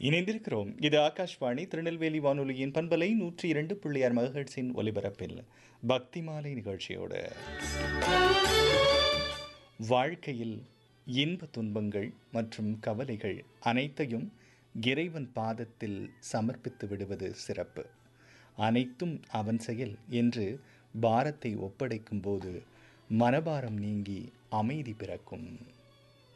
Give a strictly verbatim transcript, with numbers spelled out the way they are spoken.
இணைந்திருக்கிறோம். இது ஆகாஷ்வாணி திருநெல்வேலி வானொலியின் பண்பலை நூற்றி இரண்டு புள்ளி ஆறு மெகாஹெர்ட்ஸின் ஒலிபரப்பில் பக்தி மாலை நிகழ்ச்சியோடு வாழ்க்கையில் இன்ப துன்பங்கள் மற்றும் கவலைகள் அனைத்தையும் இறைவன் பாதத்தில் சமர்ப்பித்து விடுவது சிறப்பு. அனைத்தும் அவன் செயல் என்று பாரத்தை ஒப்படைக்கும் போது மனபாரம் நீங்கி அமைதி பிறக்கும்.